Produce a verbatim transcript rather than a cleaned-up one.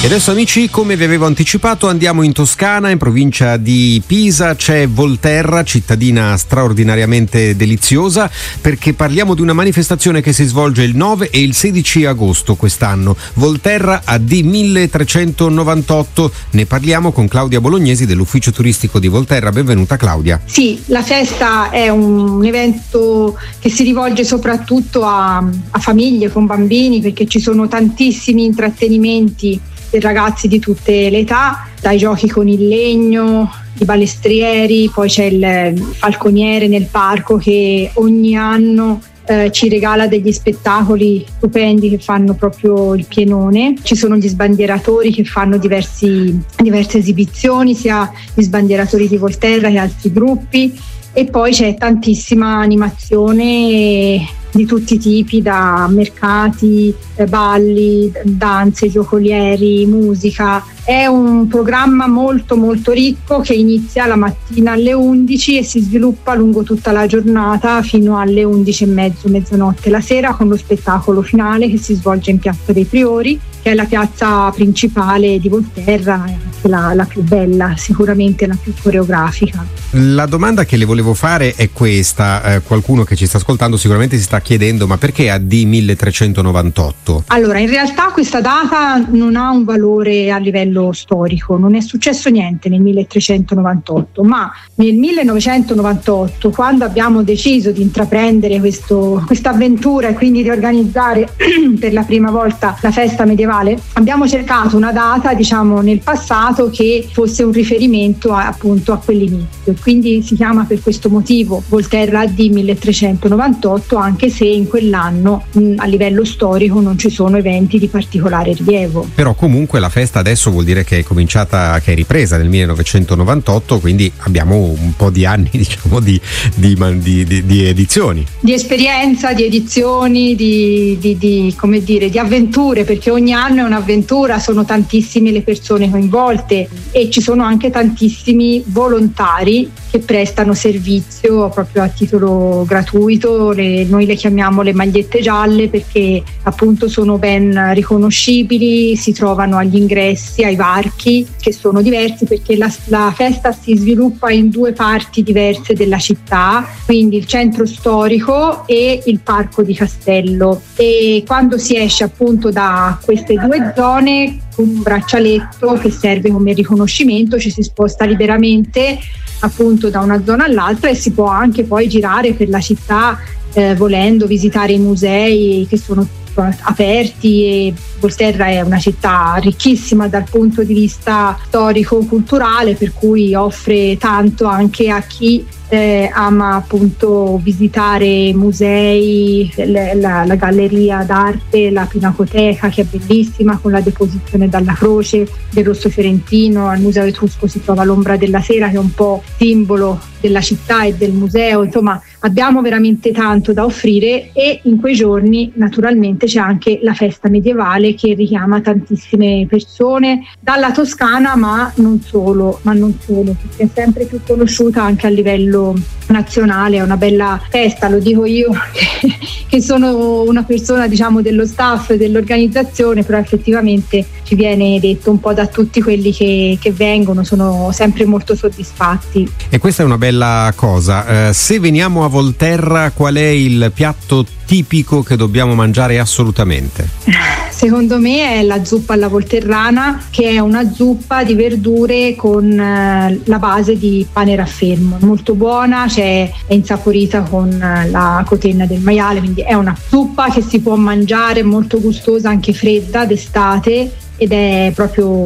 E adesso amici, come vi avevo anticipato, andiamo in Toscana, in provincia di Pisa. C'è Volterra, cittadina straordinariamente deliziosa, perché parliamo di una manifestazione che si svolge il nove e il sedici agosto quest'anno. Volterra A D milletrecentonovantotto. Ne parliamo con Claudia Bolognesi dell'ufficio turistico di Volterra. Benvenuta Claudia. Sì, la festa è un evento che si rivolge soprattutto a, a famiglie con bambini, perché ci sono tantissimi intrattenimenti per ragazzi di tutte le età, dai giochi con il legno, i balestrieri, poi c'è il falconiere nel parco che ogni anno eh, ci regala degli spettacoli stupendi che fanno proprio il pienone. Ci sono gli sbandieratori che fanno diversi, diverse esibizioni, sia gli sbandieratori di Volterra che altri gruppi, e poi c'è tantissima animazione di tutti i tipi, da mercati, balli, danze, giocolieri, musica. È un programma molto molto ricco che inizia la mattina alle undici e si sviluppa lungo tutta la giornata fino alle undici e mezzo, mezzanotte la sera, con lo spettacolo finale che si svolge in Piazza dei Priori, che è la piazza principale di Volterra, è anche la, la più bella, sicuramente la più coreografica. La domanda che le volevo fare è questa: eh, qualcuno che ci sta ascoltando sicuramente si sta chiedendo: ma perché A D milletrecentonovantotto? Allora, in realtà questa data non ha un valore a livello storico, non è successo niente nel milletrecentonovantotto, ma nel millenovecentonovantotto, quando abbiamo deciso di intraprendere questo, questa avventura e quindi di organizzare per la prima volta la festa medievale, abbiamo cercato una data, diciamo, nel passato che fosse un riferimento a, appunto a quell'inizio, quindi si chiama per questo motivo Volterra A D milletrecentonovantotto, anche se in quell'anno mh, a livello storico non ci sono eventi di particolare rilievo. Però comunque la festa adesso vuol dire che è cominciata, che è ripresa nel millenovecentonovantotto, quindi abbiamo un po' di anni, diciamo, di, di, di, di, di edizioni. Di esperienza, di edizioni, di, di, di, come dire, di avventure, perché ogni anno è un'avventura, sono tantissime le persone coinvolte e ci sono anche tantissimi volontari che prestano servizio proprio a titolo gratuito. Le, noi le chiamiamo le magliette gialle perché appunto sono ben riconoscibili, si trovano agli ingressi, ai varchi, che sono diversi perché la, la festa si sviluppa in due parti diverse della città, quindi il centro storico e il parco di Castello, e quando si esce appunto da queste due zone con un braccialetto che serve come riconoscimento ci si sposta liberamente appunto da una zona all'altra e si può anche poi girare per la città eh, volendo visitare i musei che sono aperti. E Volterra è una città ricchissima dal punto di vista storico-culturale, per cui offre tanto anche a chi eh, ama appunto visitare musei, la, la, la galleria d'arte, la Pinacoteca, che è bellissima, con la deposizione dalla croce del Rosso Fiorentino. Al Museo Etrusco si trova l'Ombra della Sera, che è un po' simbolo della città e del museo. Insomma, abbiamo veramente tanto da offrire, e in quei giorni naturalmente c'è anche la festa medievale che richiama tantissime persone dalla Toscana, ma non solo, ma non solo, perché è sempre più conosciuta anche a livello nazionale. È una bella festa, lo dico io che, che sono una persona, diciamo, dello staff e dell'organizzazione, però effettivamente ci viene detto un po' da tutti quelli che, che vengono, sono sempre molto soddisfatti. E questa è una bella cosa. Eh, se veniamo a Volterra, qual è il piatto tipico che dobbiamo mangiare assolutamente? Secondo me è la zuppa alla volterrana, che è una zuppa di verdure con eh, la base di pane raffermo, molto buona, cioè è insaporita con eh, la cotenna del maiale, quindi è una zuppa che si può mangiare, molto gustosa, anche fredda d'estate, ed è proprio